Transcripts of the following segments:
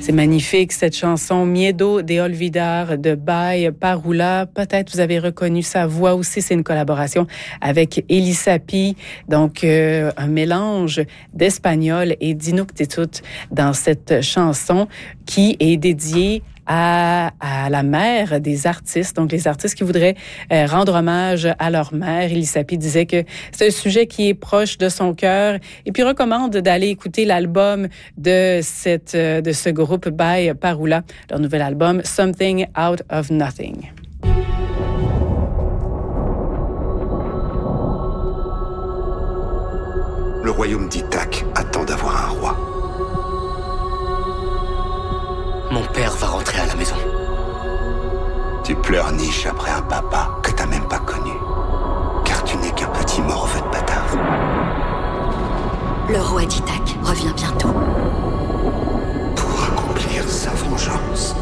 C'est magnifique, cette chanson Miedo de Olvidar de Bay Parula. Peut-être vous avez reconnu sa voix aussi. C'est une collaboration avec Elisa Pi. Donc, un mélange d'espagnol et d'inuktitut dans cette chanson qui est dédiée à la mère des artistes, donc les artistes qui voudraient rendre hommage à leur mère. Elisa Pi disait que c'est un sujet qui est proche de son cœur et puis recommande d'aller écouter l'album de ce groupe Bay Parula, leur nouvel album Something Out of Nothing. Le royaume d'Ithaque attend d'avoir un roi. Mon père va rentrer à la maison. Tu pleurniches après un papa que t'as même pas connu. Car tu n'es qu'un petit morveux de bâtard. Le roi d'Ithaque revient bientôt. Pour accomplir sa vengeance.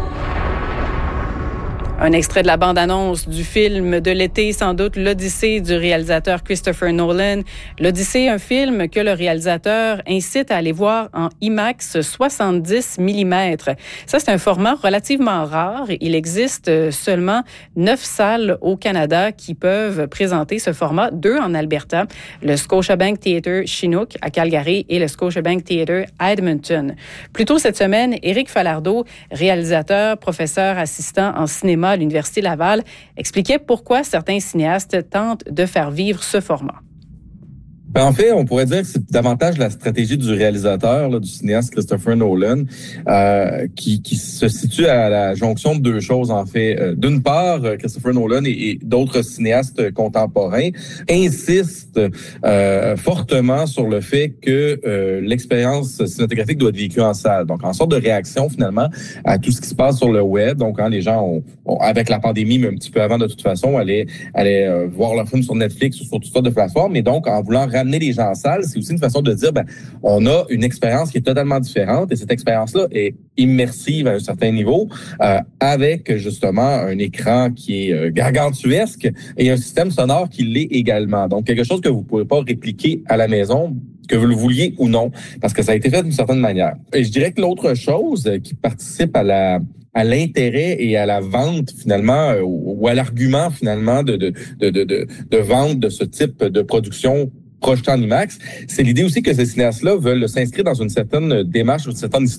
Un extrait de la bande-annonce du film de l'été, sans doute l'Odyssée du réalisateur Christopher Nolan. L'Odyssée, un film que le réalisateur incite à aller voir en IMAX 70 mm. Ça, c'est un format relativement rare. Il existe seulement 9 salles au Canada qui peuvent présenter ce format, 2 en Alberta, le Scotiabank Theatre Chinook à Calgary et le Scotiabank Theatre à Edmonton. Plus tôt cette semaine, Éric Falardeau, réalisateur, professeur assistant en cinéma à l'Université Laval, expliquait pourquoi certains cinéastes tentent de faire vivre ce format. En fait, on pourrait dire que c'est davantage la stratégie du réalisateur, là, du cinéaste Christopher Nolan, qui se situe à la jonction de 2 choses, en fait. D'une part, Christopher Nolan et d'autres cinéastes contemporains insistent fortement sur le fait que l'expérience cinématographique doit être vécue en salle. Donc, en sorte de réaction, finalement, à tout ce qui se passe sur le web. Donc, quand les gens avec la pandémie, mais un petit peu avant, de toute façon, allaient voir leur film sur Netflix ou sur toutes sortes de plateformes. Mais donc, en voulant ramener les gens en salle, c'est aussi une façon de dire, on a une expérience qui est totalement différente et cette expérience-là est immersive à un certain niveau, avec justement un écran qui est gargantuesque et un système sonore qui l'est également. Donc, quelque chose que vous ne pouvez pas répliquer à la maison, que vous le vouliez ou non, parce que ça a été fait d'une certaine manière. Et je dirais que l'autre chose qui participe à l'intérêt et à la vente, finalement, ou à l'argument, finalement, de vente de ce type de production projetée en IMAX, c'est l'idée aussi que ces cinéastes-là veulent s'inscrire dans une certaine démarche, une certaine